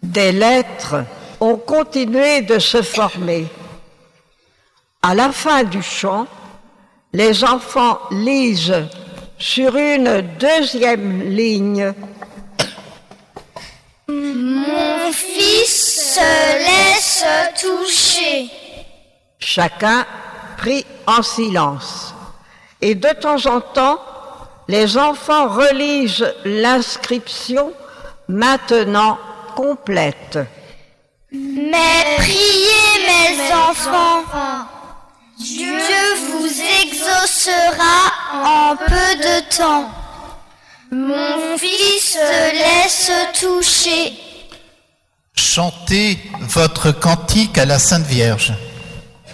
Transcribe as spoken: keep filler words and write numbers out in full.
Des lettres ont continué de se former. À la fin du chant, les enfants lisent sur une deuxième ligne « Mon fils se laisse toucher ». Chacun prie en silence. Et de temps en temps, les enfants relisent l'inscription maintenant complète. Mais priez, mes enfants, Dieu vous exaucera en peu de temps. Mon fils se laisse toucher. Chantez votre cantique à la Sainte Vierge.